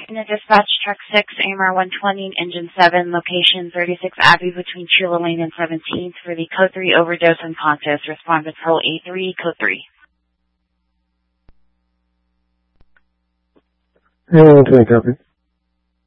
Unit Dispatch, Truck 6, AMR 120, Engine 7, location 36 Abbey between Sheila Lane and 17th for the Code 3 overdose unconscious. Respond to Patrol A3, Code 3. Yeah, 120, copy.